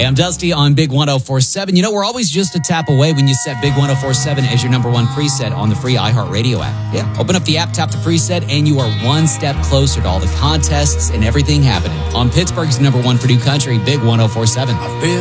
Hey, I'm Dusty on Big 104.7. You know, we're always just a tap away when you set Big 104.7 as your number one preset on the free iHeartRadio app. Yeah, open up the app, tap the preset, and you are one step closer to all the contests and everything happening on Pittsburgh's number one for new country, Big 104.7. I've been